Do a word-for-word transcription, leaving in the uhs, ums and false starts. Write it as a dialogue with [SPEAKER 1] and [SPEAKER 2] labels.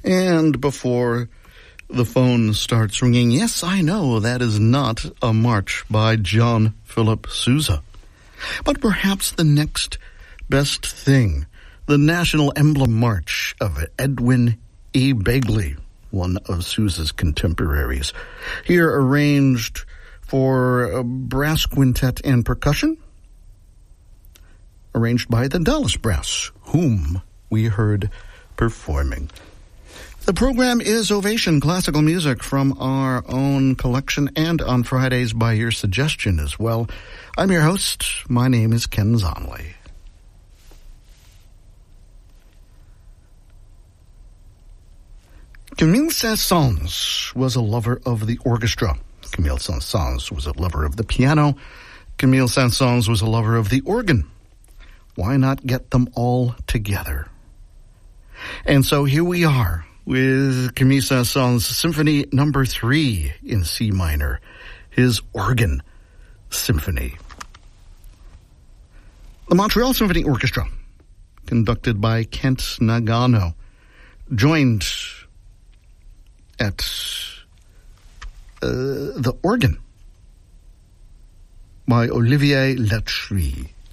[SPEAKER 1] And before the phone starts ringing, yes, I know that is not a march by John Philip Sousa, but perhaps the next best thing, the National Emblem March of Edwin E. Begley, one of Sousa's contemporaries, here arranged for a brass quintet and percussion, arranged by the Dallas Brass, whom we heard performing. The program is Ovation, classical music from our own collection, and on Fridays by your suggestion as well. I'm your host. My name is Ken Zonley. Camille Saint-Saëns was a lover of the orchestra. Camille Saint-Saëns was a lover of the piano. Camille Saint-Saëns was a lover of the organ. Why not get them all together? And so here we are with Camille Saint-Saëns' Symphony Number Three in C minor, his organ symphony. The Montreal Symphony Orchestra, conducted by Kent Nagano, joined at uh, the organ by Olivier Latry.